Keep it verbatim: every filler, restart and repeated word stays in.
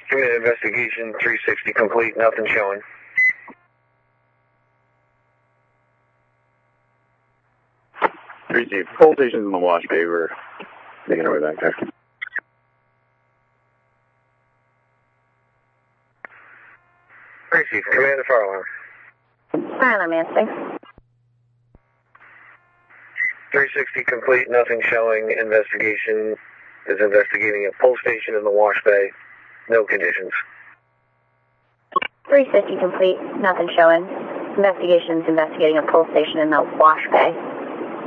Commit investigation, three sixty complete, nothing showing. three sixty, full station's in the wash bay, we're making our way back there. three sixty, command the fire alarm. Fire alarm, answer. three sixty complete, nothing showing. Investigation is investigating a pull station in the wash bay. No conditions. three fifty complete, nothing showing. Investigation's investigating a pull station in the wash bay.